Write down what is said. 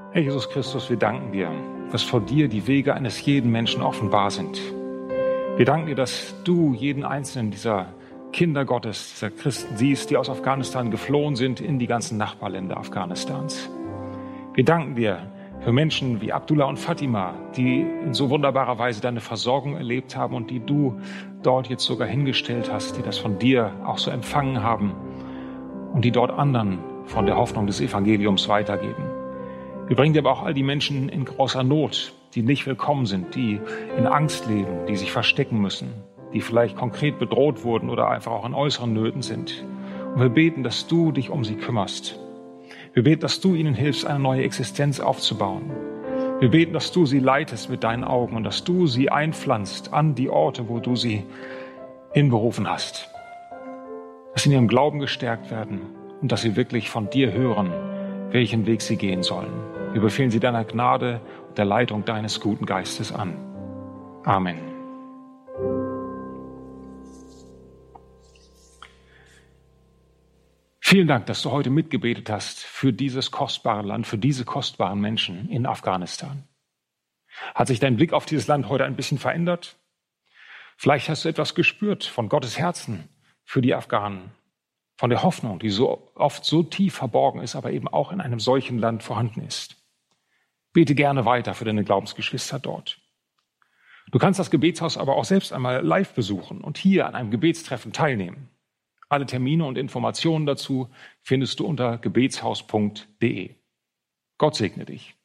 Herr Jesus Christus, wir danken dir, dass vor dir die Wege eines jeden Menschen offenbar sind. Wir danken dir, dass du jeden einzelnen dieser Kinder Gottes, dieser Christen siehst, die aus Afghanistan geflohen sind in die ganzen Nachbarländer Afghanistans. Wir danken dir für Menschen wie Abdullah und Fatima, die in so wunderbarer Weise deine Versorgung erlebt haben und die du dort jetzt sogar hingestellt hast, die das von dir auch so empfangen haben und die dort anderen von der Hoffnung des Evangeliums weitergeben. Wir bringen dir aber auch all die Menschen in großer Not, die nicht willkommen sind, die in Angst leben, die sich verstecken müssen, die vielleicht konkret bedroht wurden oder einfach auch in äußeren Nöten sind. Und wir beten, dass du dich um sie kümmerst. Wir beten, dass du ihnen hilfst, eine neue Existenz aufzubauen. Wir beten, dass du sie leitest mit deinen Augen und dass du sie einpflanzt an die Orte, wo du sie hinberufen hast. Dass sie in ihrem Glauben gestärkt werden und dass sie wirklich von dir hören, welchen Weg sie gehen sollen. Wir befehlen sie deiner Gnade und der Leitung deines guten Geistes an. Amen. Vielen Dank, dass du heute mitgebetet hast für dieses kostbare Land, für diese kostbaren Menschen in Afghanistan. Hat sich dein Blick auf dieses Land heute ein bisschen verändert? Vielleicht hast du etwas gespürt von Gottes Herzen für die Afghanen, von der Hoffnung, die so oft so tief verborgen ist, aber eben auch in einem solchen Land vorhanden ist. Bete gerne weiter für deine Glaubensgeschwister dort. Du kannst das Gebetshaus aber auch selbst einmal live besuchen und hier an einem Gebetstreffen teilnehmen. Alle Termine und Informationen dazu findest du unter gebetshaus.de. Gott segne dich.